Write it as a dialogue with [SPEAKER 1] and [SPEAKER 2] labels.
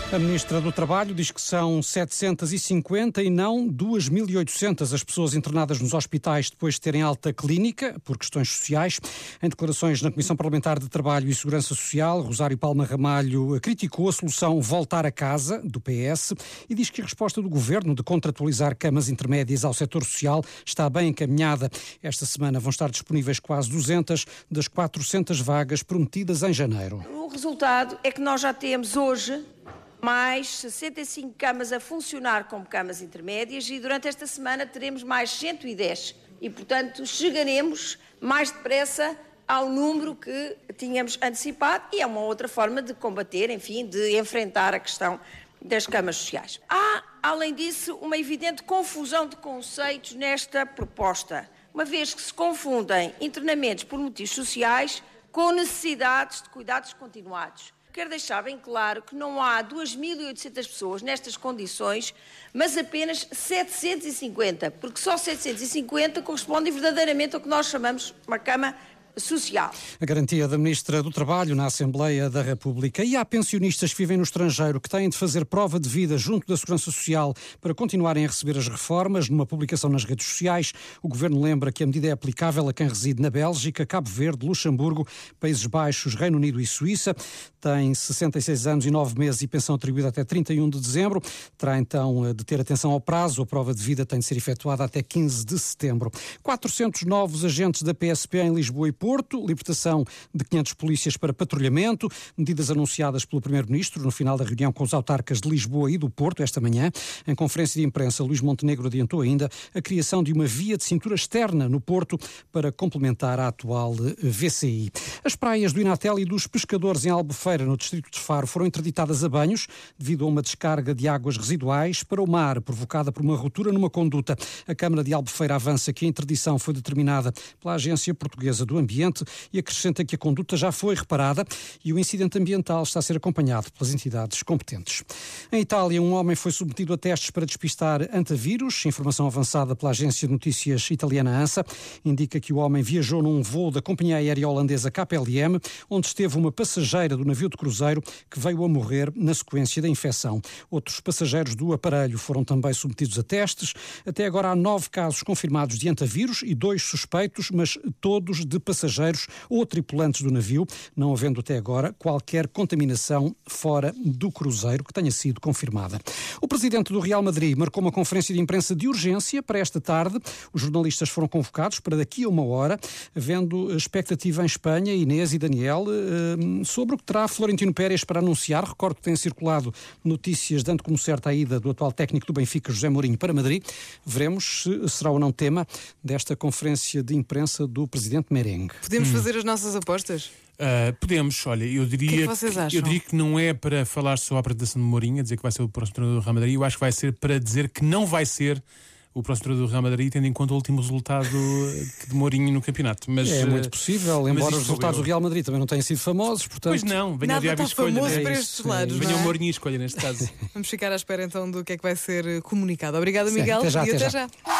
[SPEAKER 1] A Ministra do Trabalho diz que são 750 e não 2.800 as pessoas internadas nos hospitais depois de terem alta clínica por questões sociais. Em declarações na Comissão Parlamentar de Trabalho e Segurança Social, Rosário Palma Ramalho criticou a solução Voltar a Casa, do PS, e diz que a resposta do Governo de contratualizar camas intermédias ao setor social está bem encaminhada. Esta semana vão estar disponíveis quase 200 das 400 vagas prometidas em janeiro.
[SPEAKER 2] O resultado é que nós já temos hoje mais 65 camas a funcionar como camas intermédias e durante esta semana teremos mais 110 e, portanto, chegaremos mais depressa ao número que tínhamos antecipado e é uma outra forma de combater, enfim, de enfrentar a questão das camas sociais. Há, além disso, uma evidente confusão de conceitos nesta proposta, uma vez que se confundem internamentos por motivos sociais com necessidades de cuidados continuados. Quero deixar bem claro que não há 2.800 pessoas nestas condições, mas apenas 750, porque só 750 correspondem verdadeiramente ao que nós chamamos uma cama social.
[SPEAKER 1] A garantia da Ministra do Trabalho na Assembleia da República. E há pensionistas que vivem no estrangeiro que têm de fazer prova de vida junto da Segurança Social para continuarem a receber as reformas. Numa publicação nas redes sociais, o Governo lembra que a medida é aplicável a quem reside na Bélgica, Cabo Verde, Luxemburgo, Países Baixos, Reino Unido e Suíça. Tem 66 anos e 9 meses e pensão atribuída até 31 de dezembro. Terá então de ter atenção ao prazo. A prova de vida tem de ser efetuada até 15 de setembro. 400 novos agentes da PSP em Lisboa e Porto, libertação de 500 polícias para patrulhamento, medidas anunciadas pelo Primeiro-Ministro no final da reunião com os autarcas de Lisboa e do Porto esta manhã. Em conferência de imprensa, Luís Montenegro adiantou ainda a criação de uma via de cintura externa no Porto para complementar a atual VCI. As praias do Inatel e dos pescadores em Albufeira, no distrito de Faro, foram interditadas a banhos devido a uma descarga de águas residuais para o mar, provocada por uma ruptura numa conduta. A Câmara de Albufeira avança que a interdição foi determinada pela Agência Portuguesa do Ambiente e acrescenta que a conduta já foi reparada e o incidente ambiental está a ser acompanhado pelas entidades competentes. Em Itália, um homem foi submetido a testes para despistar antavírus. Informação avançada pela agência de notícias italiana ANSA indica que o homem viajou num voo da companhia aérea holandesa KLM, onde esteve uma passageira do navio de cruzeiro que veio a morrer na sequência da infecção. Outros passageiros do aparelho foram também submetidos a testes. Até agora há 9 casos confirmados de antavírus e 2 suspeitos, mas todos de passageiros ou tripulantes do navio, não havendo até agora qualquer contaminação fora do cruzeiro que tenha sido confirmada. O presidente do Real Madrid marcou uma conferência de imprensa de urgência para esta tarde. Os jornalistas foram convocados para daqui a 1 hora, havendo expectativa em Espanha, Inês e Daniel, sobre o que terá Florentino Pérez para anunciar. Recordo que têm circulado notícias dando como certa a ida do atual técnico do Benfica, José Mourinho, para Madrid. Veremos se será ou não tema desta conferência de imprensa do presidente merengue.
[SPEAKER 3] Podemos fazer as nossas apostas?
[SPEAKER 4] Podemos, olha, eu
[SPEAKER 3] O que é
[SPEAKER 4] diria
[SPEAKER 3] que vocês acham?
[SPEAKER 4] eu diria que não é para falar só a apresentação de Mourinho, a dizer que vai ser o próximo treinador do Real Madrid. Eu acho que vai ser para dizer que não vai ser o próximo treinador do Real Madrid, tendo em conta o último resultado de Mourinho no campeonato. Mas,
[SPEAKER 1] é muito possível, embora os resultados
[SPEAKER 4] eu.
[SPEAKER 1] do Real Madrid também não tenham sido famosos, portanto...
[SPEAKER 4] Pois não, venha
[SPEAKER 3] Nada
[SPEAKER 4] a
[SPEAKER 3] está
[SPEAKER 4] escolha.
[SPEAKER 3] famoso
[SPEAKER 4] Né?
[SPEAKER 3] para estes lados,
[SPEAKER 4] Venha
[SPEAKER 3] não
[SPEAKER 4] o
[SPEAKER 3] é?
[SPEAKER 4] Mourinho escolha neste caso.
[SPEAKER 3] Vamos ficar à espera então do que é que vai ser comunicado. Obrigada,
[SPEAKER 1] Sim,
[SPEAKER 3] Miguel,
[SPEAKER 1] até já,
[SPEAKER 3] e
[SPEAKER 1] até
[SPEAKER 3] até
[SPEAKER 1] já.
[SPEAKER 3] já.